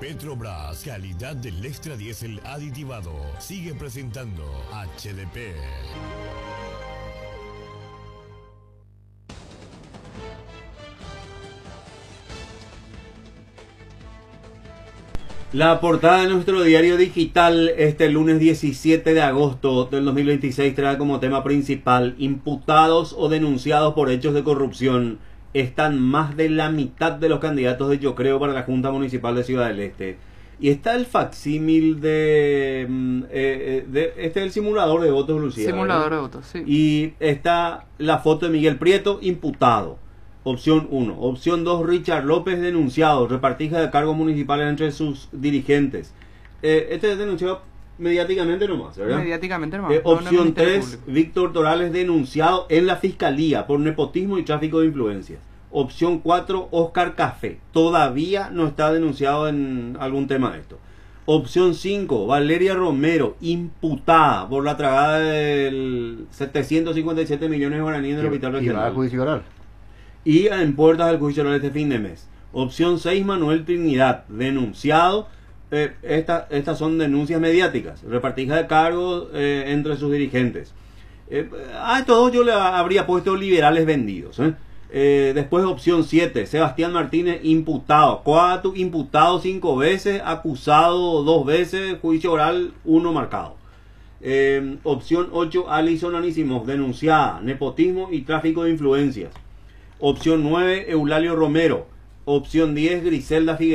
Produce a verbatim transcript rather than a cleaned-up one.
Petrobras, calidad del extra diésel aditivado. Sigue presentando H D P. La portada de nuestro diario digital este lunes diecisiete de agosto del dos mil veintiséis trae como tema principal: imputados o denunciados por hechos de corrupción. Están más de la mitad de los candidatos de Yo Creo para la Junta Municipal de Ciudad del Este. Y está el facsímil de, eh, de... Este es el simulador de votos, Lucía. Simulador ¿verdad? de votos, sí. Y está la foto de Miguel Prieto, imputado. Opción uno. Opción dos, Richard López, denunciado. Repartija de cargos municipales entre sus dirigentes. Eh, este es denunciado mediáticamente nomás, ¿verdad? Mediáticamente nomás. Eh, no en el opción Ministerio tres, Público. Víctor Torales, denunciado en la Fiscalía por nepotismo y tráfico de influencias. Opción cuatro, Oscar Café. Todavía no está denunciado en algún tema de esto. Opción cinco, Valeria Romero, imputada por la tragada de setecientos cincuenta y siete millones de guaraníes del Hospital Y va a Regional. juicio oral. Y en puertas del juicio oral este fin de mes. Opción seis, Manuel Trinidad, denunciado. Eh, esta, estas son denuncias mediáticas, repartija de cargos eh, entre sus dirigentes. Eh, a estos dos yo le habría puesto liberales vendidos. ¿eh? Eh, después opción siete, Sebastián Martínez, imputado. Coatu, imputado cinco veces, acusado dos veces, juicio oral uno marcado. Eh, opción ocho, Alison Anisimov, denunciada, nepotismo y tráfico de influencias. Opción nueve, Eulalio Romero. Opción diez, Griselda Figueroa.